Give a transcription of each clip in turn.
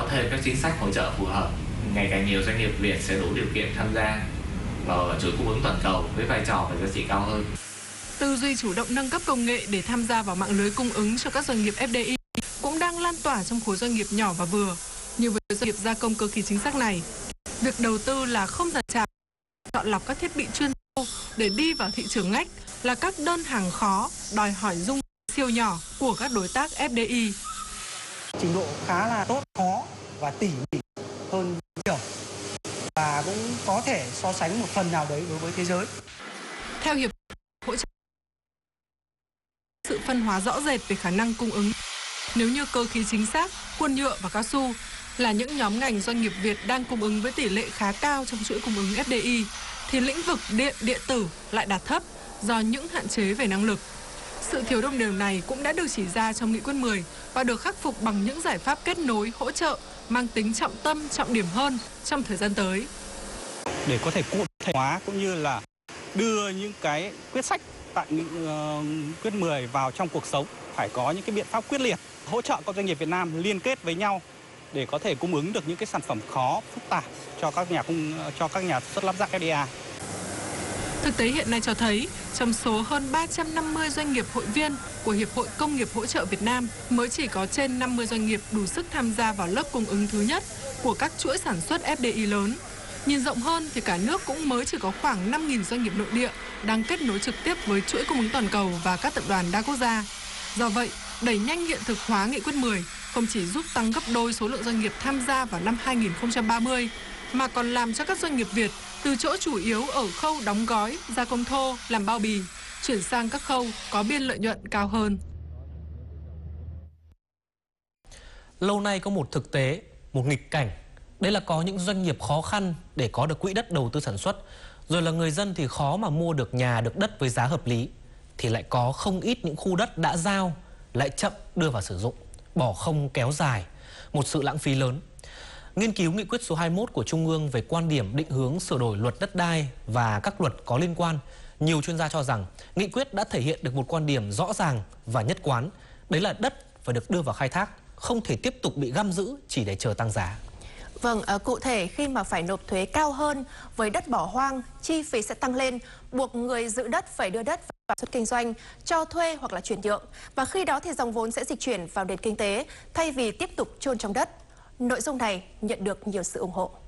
thêm các chính sách hỗ trợ phù hợp, ngày càng nhiều doanh nghiệp Việt sẽ đủ điều kiện tham gia vào chuỗi cung ứng toàn cầu với vai trò và giá trị cao hơn. Tư duy chủ động nâng cấp công nghệ để tham gia vào mạng lưới cung ứng cho các doanh nghiệp FDI cũng đang lan tỏa trong khối doanh nghiệp nhỏ và vừa. Như với doanh nghiệp gia công cơ khí chính xác này, việc đầu tư là không giàn trải, chọn lọc các thiết bị chuyên sâu để đi vào thị trường ngách là các đơn hàng khó, đòi hỏi dung siêu nhỏ của các đối tác FDI. Trình độ khá là tốt, khó và tỉ mỉ hơn nhiều và cũng có thể so sánh một phần nào đấy đối với thế giới. Theo hiệp hỗ trợ sự phân hóa rõ rệt về khả năng cung ứng. Nếu như cơ khí chính xác, khuôn nhựa và cao su là những nhóm ngành doanh nghiệp Việt đang cung ứng với tỷ lệ khá cao trong chuỗi cung ứng FDI, thì lĩnh vực điện, điện tử lại đạt thấp do những hạn chế về năng lực. Sự thiếu đồng đều này cũng đã được chỉ ra trong Nghị quyết 10 và được khắc phục bằng những giải pháp kết nối, hỗ trợ mang tính trọng tâm, trọng điểm hơn trong thời gian tới. Để có thể cụ thể hóa cũng như là đưa những cái quyết sách tại Nghị quyết 10 vào trong cuộc sống, phải có những cái biện pháp quyết liệt, hỗ trợ các doanh nghiệp Việt Nam liên kết với nhau để có thể cung ứng được những cái sản phẩm khó, phức tạp cho các nhà xuất lắp ráp FDI. Thực tế hiện nay cho thấy, trong số hơn 350 doanh nghiệp hội viên của Hiệp hội Công nghiệp Hỗ trợ Việt Nam, mới chỉ có trên 50 doanh nghiệp đủ sức tham gia vào lớp cung ứng thứ nhất của các chuỗi sản xuất FDI lớn. Nhìn rộng hơn thì cả nước cũng mới chỉ có khoảng 5.000 doanh nghiệp nội địa đang kết nối trực tiếp với chuỗi cung ứng toàn cầu và các tập đoàn đa quốc gia. Do vậy, đẩy nhanh hiện thực hóa Nghị quyết 10 không chỉ giúp tăng gấp đôi số lượng doanh nghiệp tham gia vào năm 2030, mà còn làm cho các doanh nghiệp Việt từ chỗ chủ yếu ở khâu đóng gói, gia công thô, làm bao bì, chuyển sang các khâu có biên lợi nhuận cao hơn. Lâu nay có một thực tế, một nghịch cảnh. Đấy là có những doanh nghiệp khó khăn để có được quỹ đất đầu tư sản xuất, rồi là người dân thì khó mà mua được nhà, được đất với giá hợp lý. Thì lại có không ít những khu đất đã giao lại chậm đưa vào sử dụng, bỏ không kéo dài, một sự lãng phí lớn. Nghiên cứu nghị quyết số 21 của Trung ương về quan điểm định hướng sửa đổi luật đất đai và các luật có liên quan, nhiều chuyên gia cho rằng nghị quyết đã thể hiện được một quan điểm rõ ràng và nhất quán, đấy là đất phải được đưa vào khai thác, không thể tiếp tục bị giam giữ chỉ để chờ tăng giá. Vâng, cụ thể khi mà phải nộp thuế cao hơn với đất bỏ hoang, chi phí sẽ tăng lên, buộc người giữ đất phải đưa đất vào xuất kinh doanh, cho thuê hoặc là chuyển nhượng. Và khi đó thì dòng vốn sẽ dịch chuyển vào nền kinh tế thay vì tiếp tục chôn trong đất. Nội dung này nhận được nhiều sự ủng hộ.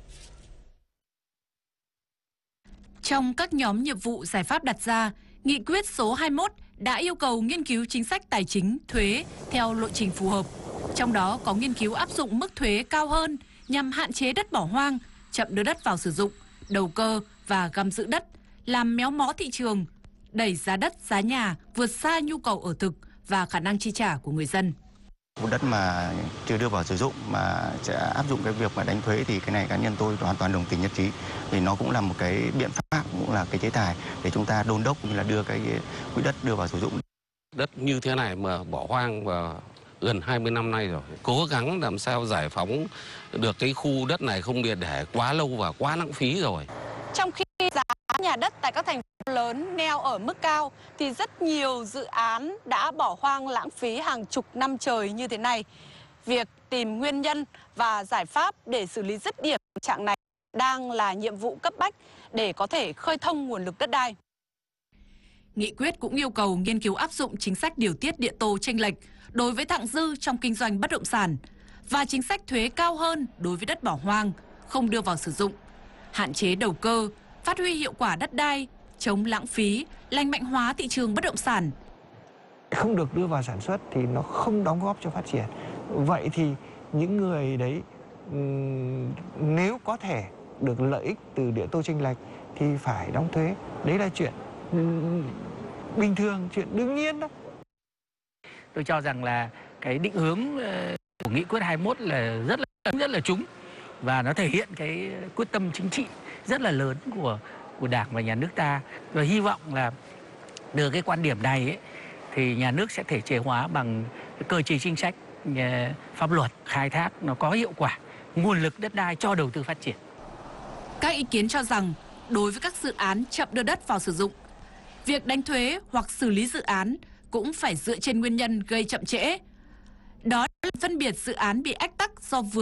Trong các nhóm nhiệm vụ giải pháp đặt ra, Nghị quyết số 21 đã yêu cầu nghiên cứu chính sách tài chính, thuế theo lộ trình phù hợp. Trong đó có nghiên cứu áp dụng mức thuế cao hơn nhằm hạn chế đất bỏ hoang, chậm đưa đất vào sử dụng, đầu cơ và găm giữ đất, làm méo mó thị trường, đẩy giá đất, giá nhà vượt xa nhu cầu ở thực và khả năng chi trả của người dân. Một đất mà chưa đưa vào sử dụng mà sẽ áp dụng cái việc mà đánh thuế thì cái này cá nhân tôi hoàn toàn đồng tình nhất trí, vì nó cũng là một cái biện pháp, cũng là cái chế tài để chúng ta đôn đốc như là đưa cái quỹ đất đưa vào sử dụng. Đất như thế này mà bỏ hoang và gần 20 năm nay rồi, cố gắng làm sao giải phóng được cái khu đất này không bị để quá lâu và quá lãng phí rồi. Trong khi giá nhà đất tại các thành phố lớn neo ở mức cao thì rất nhiều dự án đã bỏ hoang lãng phí hàng chục năm trời như thế này. Việc tìm nguyên nhân và giải pháp để xử lý dứt điểm tình trạng này đang là nhiệm vụ cấp bách để có thể khơi thông nguồn lực đất đai. Nghị quyết cũng yêu cầu nghiên cứu áp dụng chính sách điều tiết điện tô chênh lệch đối với thặng dư trong kinh doanh bất động sản và chính sách thuế cao hơn đối với đất bỏ hoang, không đưa vào sử dụng, hạn chế đầu cơ, phát huy hiệu quả đất đai, chống lãng phí, lành mạnh hóa thị trường bất động sản. Không được đưa vào sản xuất thì nó không đóng góp cho phát triển. Vậy thì những người đấy nếu có thể được lợi ích từ điện tô chênh lệch thì phải đóng thuế. Đấy là chuyện bình thường, chuyện đương nhiên đó. Tôi cho rằng là cái định hướng của nghị quyết 21 là rất là trúng và nó thể hiện cái quyết tâm chính trị rất là lớn của Đảng và nhà nước ta. Và hy vọng là từ cái quan điểm này ấy, thì nhà nước sẽ thể chế hóa bằng cái cơ chế chính sách pháp luật khai thác nó có hiệu quả nguồn lực đất đai cho đầu tư phát triển. Các ý kiến cho rằng đối với các dự án chậm đưa đất vào sử dụng, việc đánh thuế hoặc xử lý dự án cũng phải dựa trên nguyên nhân gây chậm trễ. Đó là phân biệt dự án bị ách tắc do vướng